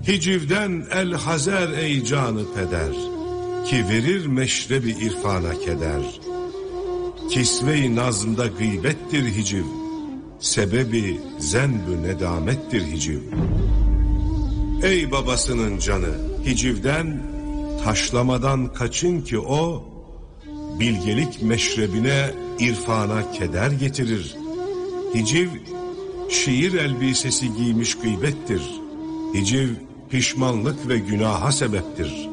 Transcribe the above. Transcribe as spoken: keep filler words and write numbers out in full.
Hicivden el hazer ey canı peder, ki verir meşrebi irfana keder. Kisve-i nazmda gıybettir hiciv, sebebi zenb-ü nedamettir hiciv. Ey babasının canı, hicivden, taşlamadan kaçın ki o, bilgelik meşrebine, irfana keder getirir. Hiciv, şiir elbisesi giymiş gıybettir. Hiciv, pişmanlık ve günaha sebeptir.